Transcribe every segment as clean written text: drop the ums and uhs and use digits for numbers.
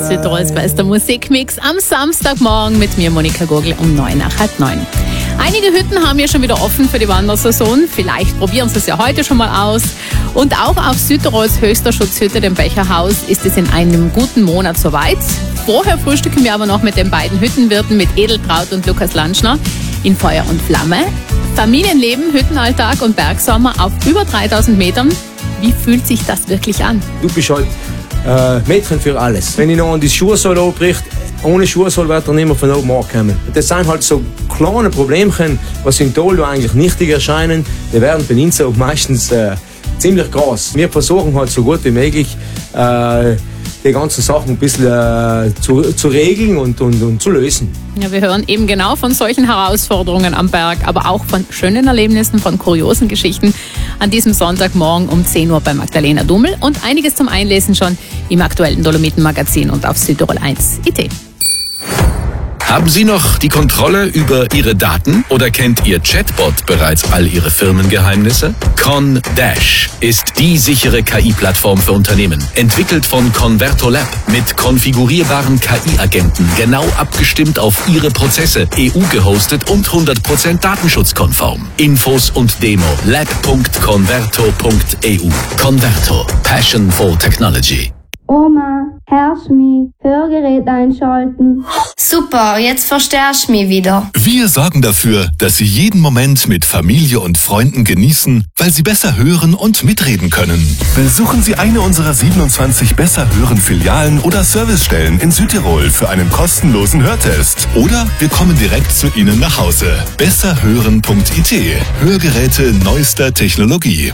Südtirols bester Musikmix am Samstagmorgen mit mir, Monika Gurgel, um 8:09. Einige Hütten haben ja schon wieder offen für die Wandersaison. Vielleicht probieren Sie es ja heute schon mal aus. Und auch auf Südtirols höchster Schutzhütte, dem Becherhaus, ist es in einem guten Monat soweit. Vorher frühstücken wir aber noch mit den beiden Hüttenwirten, mit Edeltraut und Lukas Lanschner, in Feuer und Flamme. Familienleben, Hüttenalltag und Bergsommer auf über 3000 Metern. Wie fühlt sich das wirklich an? Du bist halt Mädchen für alles. Wenn ich noch an die Schuhsohle anbricht, ohne Schuhsohle wird er nicht mehr von oben ankommen. Das sind halt so kleine Problemchen, was im Tal eigentlich nichtig erscheinen. Die werden bei uns auch meistens ziemlich groß. Wir versuchen halt so gut wie möglich die ganzen Sachen ein bisschen zu regeln und zu lösen. Ja, wir hören eben genau von solchen Herausforderungen am Berg, aber auch von schönen Erlebnissen, von kuriosen Geschichten an diesem Sonntagmorgen um 10 Uhr bei Magdalena Dummel und einiges zum Einlesen schon im aktuellen Dolomiten-Magazin und auf Südtirol1.it. Haben Sie noch die Kontrolle über Ihre Daten oder kennt Ihr Chatbot bereits all Ihre Firmengeheimnisse? ConDash ist die sichere KI-Plattform für Unternehmen. Entwickelt von Converto Lab mit konfigurierbaren KI-Agenten, genau abgestimmt auf Ihre Prozesse, EU-gehostet und 100% datenschutzkonform. Infos und Demo lab.converto.eu. Converto. Passion for Technology. Oma, hörst mich? Hörgerät einschalten. Super, jetzt verstärkst du mich wieder. Wir sorgen dafür, dass Sie jeden Moment mit Familie und Freunden genießen, weil Sie besser hören und mitreden können. Besuchen Sie eine unserer 27 Besser-Hören-Filialen oder Servicestellen in Südtirol für einen kostenlosen Hörtest. Oder wir kommen direkt zu Ihnen nach Hause. Besserhören.it. Hörgeräte neuester Technologie.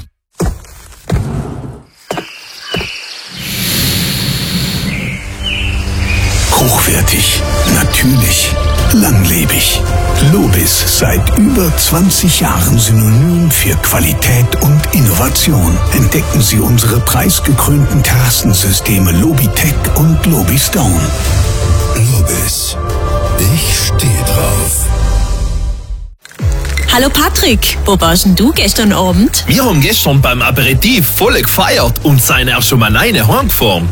Hochwertig, natürlich, langlebig. Lobis, seit über 20 Jahren Synonym für Qualität und Innovation. Entdecken Sie unsere preisgekrönten Terrassensysteme Lobitech und Lobistone. Lobis, ich stehe drauf. Hallo Patrick, wo warst denn du gestern Abend? Wir haben gestern beim Aperitif voll gefeiert und sind auch schon mal alleine heimgefahren.